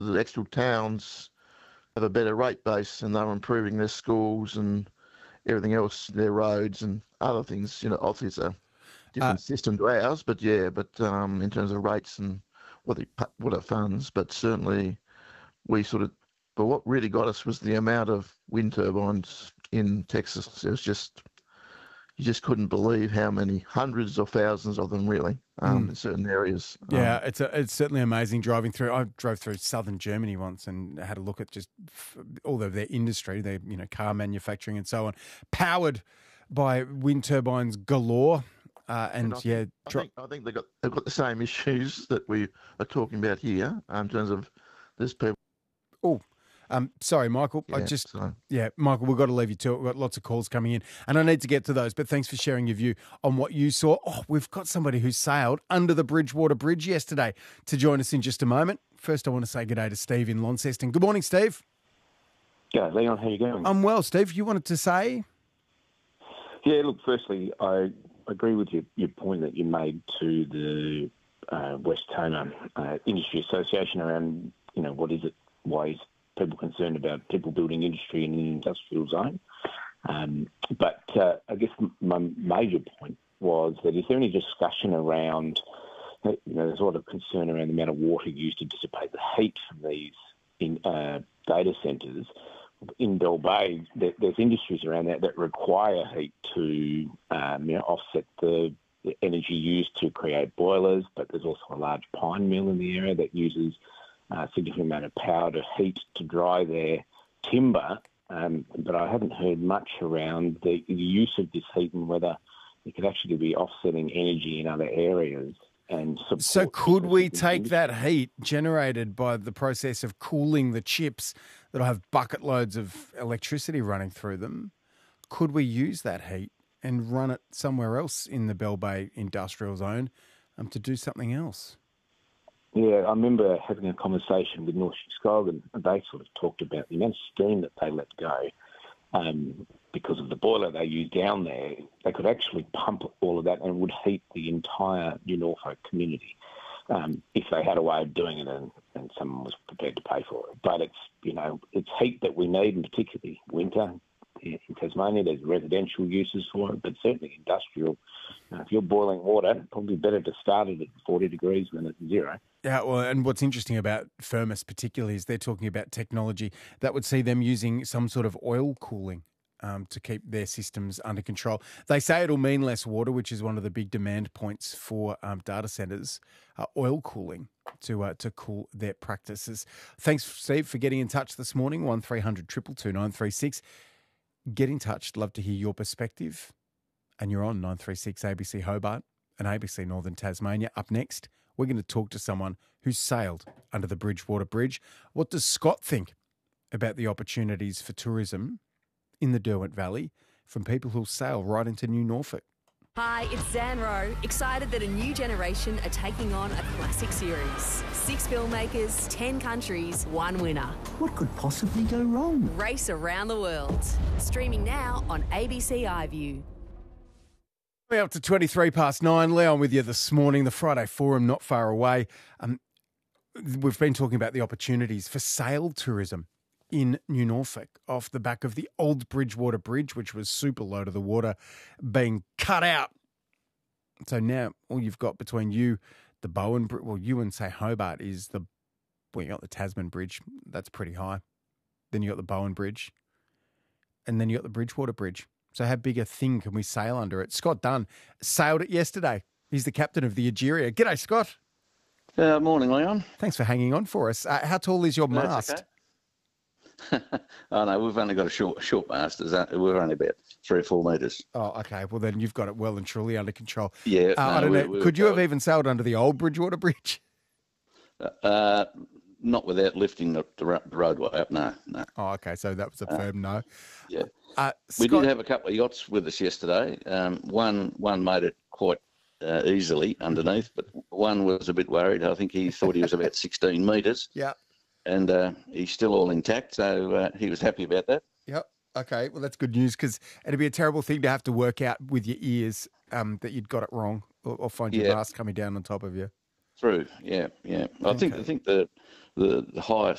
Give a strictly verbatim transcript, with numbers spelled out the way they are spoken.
the actual towns have a better rate base, and they're improving their schools and everything else, their roads and other things. You know, obviously it's a Uh, different system to ours, but yeah, but um, in terms of rates and what they pa- what it funds, but certainly we sort of. But what really got us was the amount of wind turbines in Texas. It was just you just couldn't believe how many hundreds of thousands of them really um, mm. in certain areas. Yeah, Um, it's a, it's certainly amazing driving through. I drove through southern Germany once and had a look at just f- all of their industry, their you know car manufacturing and so on, powered by wind turbines galore. Uh, and I and think yeah, I dri- think I think they got they've got the same issues that we are talking about here um, in terms of there's people. oh, um, sorry, Michael. I Yeah, just so yeah, Michael, we've got to leave you to it. We've got lots of calls coming in, and I need to get to those. But thanks for sharing your view on what you saw. Oh, we've got somebody who sailed under the Bridgewater Bridge yesterday to join us in just a moment. First, I want to say good day to Steve in Launceston. Good morning, Steve. G'day, Leon. How you going? I'm well, Steve. You wanted to say? Yeah, look, firstly, I agree with your, your point that you made to the uh, West Toma uh, Industry Association around, you know, what is it, why is people concerned about people building industry in an industrial zone? Um, but uh, I guess my major point was that is there any discussion around, you know, there's a lot of concern around the amount of water used to dissipate the heat from these in, uh, data centres. In Bell Bay, there, there's industries around that that require heat to um, you know, offset the, the energy used to create boilers, but there's also a large pine mill in the area that uses a significant amount of power to heat to dry their timber. Um, but I haven't heard much around the, the use of this heat and whether it could actually be offsetting energy in other areas. And So could we take industry. that heat generated by the process of cooling the chips that'll have bucket loads of electricity running through them? Could we use that heat and run it somewhere else in the Bell Bay industrial zone um, to do something else? Yeah, I remember having a conversation with North Chicago, and they sort of talked about the immense steam that they let go um, because of the boiler they use down there. They could actually pump all of that and would heat the entire New Norfolk community um, if they had a way of doing it and, and someone was prepared to pay for it. But it's, you know, it's heat that we need, and particularly winter. In Tasmania, there's residential uses for it, but certainly industrial. Uh, if you're boiling water, probably better to start it at forty degrees than at zero. Yeah, well, and what's interesting about Firmus particularly is they're talking about technology that would see them using some sort of oil cooling um, to keep their systems under control. They say it'll mean less water, which is one of the big demand points for um, data centres, uh, oil cooling to uh, to cool their practices. Thanks, Steve, for getting in touch this morning, one three hundred two two two nine three six. Get in touch. Love to hear your perspective. And you're on nine three six A B C Hobart and A B C Northern Tasmania. Up next, we're going to talk to someone who sailed under the Bridgewater Bridge. What does Scott think about the opportunities for tourism in the Derwent Valley from people who'll sail right into New Norfolk? Hi, it's Zan Rowe. Excited that a new generation are taking on a classic series. Six filmmakers, ten countries, one winner. What could possibly go wrong? Race around the world. Streaming now on A B C iView. We're up to twenty-three past nine. Leon with you this morning. The Friday Forum not far away. Um, we've been talking about the opportunities for sail tourism in New Norfolk off the back of the old Bridgewater Bridge, which was super low to the water, being cut out. So now all you've got between you, the Bowen, well, you and say Hobart is the, well, you got the Tasman Bridge. That's pretty high. Then you got the Bowen Bridge. And then you got the Bridgewater Bridge. So how big a thing can we sail under it? Scott Dunn sailed it yesterday. He's the captain of the Ageria. G'day, Scott. Uh, morning, Leon. Thanks for hanging on for us. Uh, how tall is your That's mast? okay. Oh, no, we've only got a short short mast. We're only about three or four metres. Oh, okay. Well, then you've got it well and truly under control. Yeah. Uh, no, I don't we, know. we Could you were- have even sailed under the old Bridgewater Bridge? Uh, not without lifting the, the ro- the roadway up, no, no. Oh, okay. So that was a firm no. Yeah. Uh, We Scott, did have a couple of yachts with us yesterday. Um, one one made it quite uh, easily underneath, but one was a bit worried. I think he thought he was about sixteen metres, yeah. and uh, he's still all intact, so uh, he was happy about that. Yep. Okay. Well, that's good news because it'd be a terrible thing to have to work out with your ears um, that you'd got it wrong or, or find your Yeah. mast coming down on top of you. through. Yeah, yeah. I think I Okay. think the the, the higher